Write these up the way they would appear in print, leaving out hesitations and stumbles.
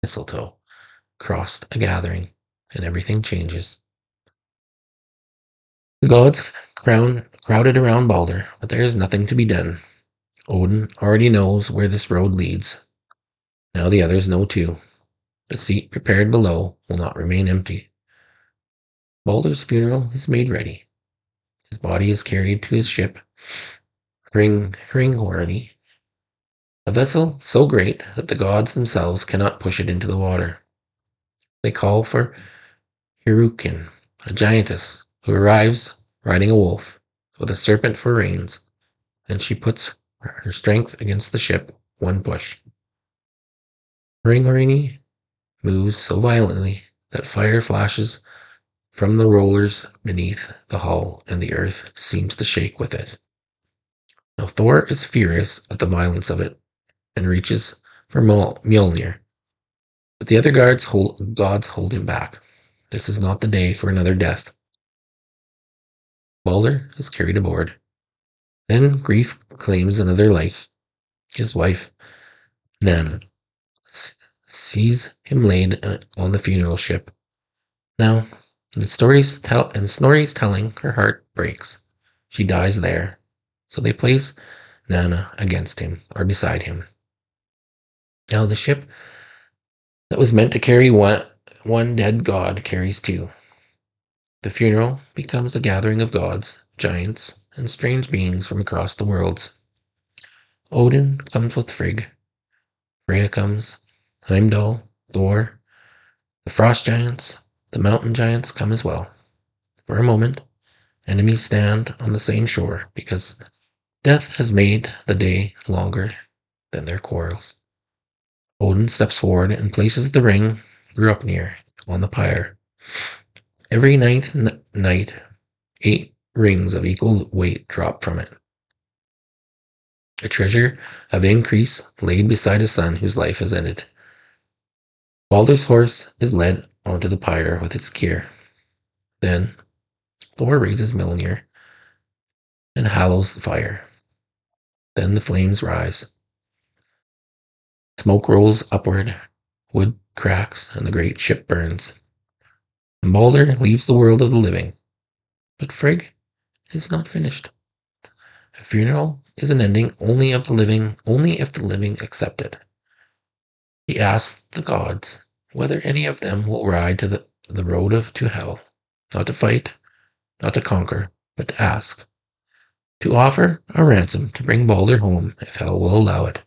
mistletoe crossed a gathering, and everything changes. The gods crowded around Balder, but there is nothing to be done. Odin already knows where this road leads. Now the others know too. The seat prepared below will not remain empty. Balder's funeral is made ready. His body is carried to his ship, Hringorni, a vessel so great that the gods themselves cannot push it into the water. They call for Hirukin, a giantess who arrives riding a wolf, with a serpent for reins, and she puts her strength against the ship, one push. Hringorni moves so violently that fire flashes from the rollers beneath the hull, and the earth seems to shake with it. Now Thor is furious at the violence of it, and reaches for Mjolnir. But the other gods hold him back. This is not the day for another death. Balder is carried aboard. Then grief claims another life. His wife, Nanna, sees him laid on the funeral ship. Now, Snorri's telling, her heart breaks. She dies there. So they place Nanna against him, or beside him. Now the ship that was meant to carry one dead god carries two. The funeral becomes a gathering of gods, giants, and strange beings from across the worlds. Odin comes with Frigg. Freya comes. Heimdall, Thor, the frost giants, the mountain giants come as well. For a moment, enemies stand on the same shore because death has made the day longer than their quarrels. Odin steps forward and places the ring Draupnir on the pyre. Every ninth night, 8 rings of equal weight drop from it. A treasure of increase laid beside a son whose life has ended. Balder's horse is led onto the pyre with its gear. Then Thor raises Mjolnir and hallows the fire. Then the flames rise. Smoke rolls upward, wood cracks, and the great ship burns. And Balder leaves the world of the living. But Frigg is not finished. A funeral is an ending only if the living accept it. He asks the gods whether any of them will ride to the road to hell, not to fight, not to conquer, but to ask, to offer a ransom to bring Balder home if hell will allow it.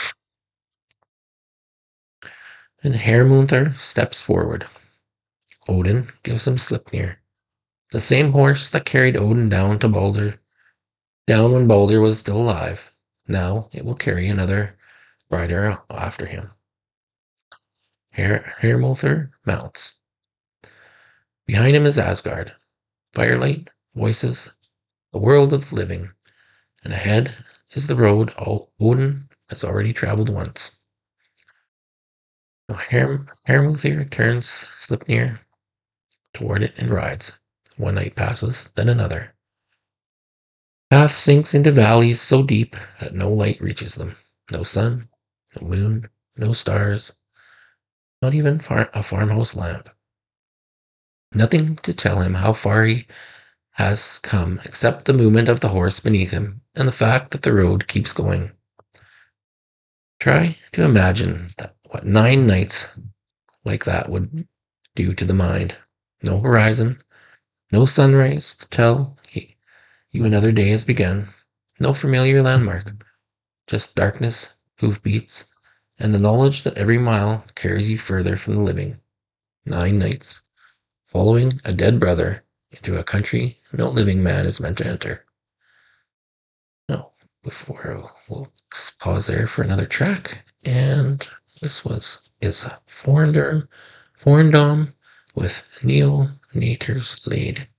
And Hermunthur steps forward. Odin gives him Sleipnir, the same horse that carried Odin down when Balder was still alive. Now it will carry another rider after him. Hermunthur mounts. Behind him is Asgard, firelight, voices, the world of the living, and ahead is the road Odin has already traveled once. Now Hermunthur turns Sleipnir toward it and rides. One night passes, then another. Path sinks into valleys so deep that no light reaches them. No sun, no moon, no stars, not even a farmhouse lamp. Nothing to tell him how far he has come except the movement of the horse beneath him and the fact that the road keeps going. Try to imagine what 9 nights like that would do to the mind. No horizon, no sunrise to tell you another day has begun, no familiar landmark, just darkness, hoofbeats, and the knowledge that every mile carries you further from the living. 9 nights, following a dead brother into a country no living man is meant to enter. Now, we'll pause there for another track, and this is Forendom with Neil Nater's Lead.